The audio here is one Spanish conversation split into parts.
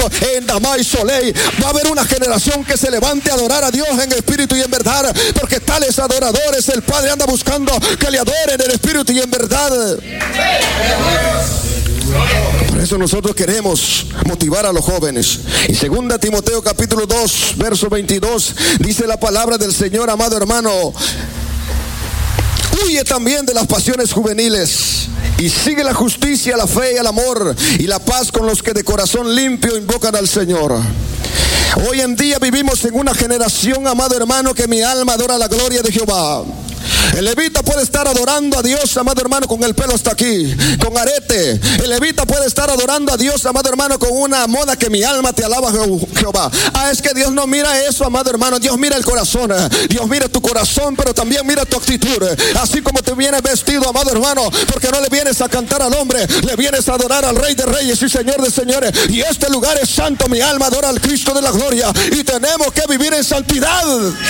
en Damay Soleil. Va a haber una generación que se levante a adorar a Dios en espíritu y en verdad, porque tales adoradores el Padre anda buscando que le adoren en espíritu y en verdad. Por eso nosotros queremos motivar a los jóvenes. Y 2 Timoteo capítulo 2 verso 22 dice la palabra del Señor: amado hermano, huye también de las pasiones juveniles y sigue la justicia, la fe y el amor y la paz con los que de corazón limpio invocan al Señor. Hoy en día vivimos en una generación, amado hermano, que mi alma adora la gloria de Jehová. El levita puede estar adorando a Dios, amado hermano, con el pelo hasta aquí, con arete. El levita puede estar adorando a Dios, amado hermano, con una moda que mi alma te alaba, Jehová. Es que Dios no mira eso, amado hermano. Dios mira el corazón. Dios mira tu corazón, pero también mira tu actitud. Así como te vienes vestido, amado hermano, porque no le vienes a cantar al hombre, le vienes a adorar al Rey de Reyes y Señor de Señores. Y este lugar es santo. Mi alma adora al Cristo de la gloria y tenemos que vivir en santidad.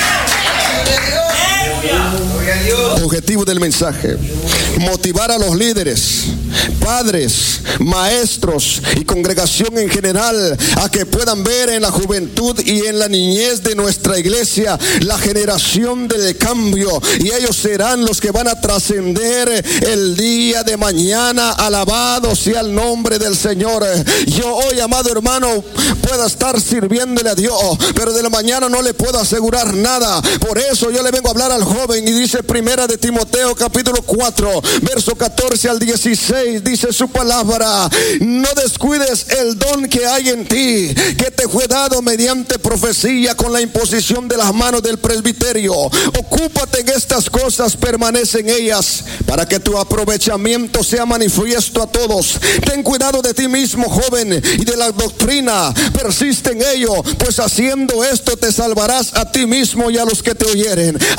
Objetivo del mensaje: motivar a los líderes, padres, maestros y congregación en general a que puedan ver en la juventud y en la niñez de nuestra iglesia la generación del cambio, y ellos serán los que van a trascender el día de mañana. Alabado sea el nombre del Señor. Yo hoy, amado hermano, pueda estar sirviéndole a Dios, pero de la mañana no le puedo asegurar nada. Por eso yo le vengo a hablar al joven, y dice 1 Timoteo capítulo 4 verso 14 al 16, dice su palabra: no descuides el don que hay en ti, que te fue dado mediante profecía con la imposición de las manos del presbiterio. Ocúpate en estas cosas, permanece en ellas, para que tu aprovechamiento sea manifiesto a todos. Ten cuidado de ti mismo, joven, y de la doctrina, persiste en ello, pues haciendo esto te salvarás a ti mismo y a los que te oyeren.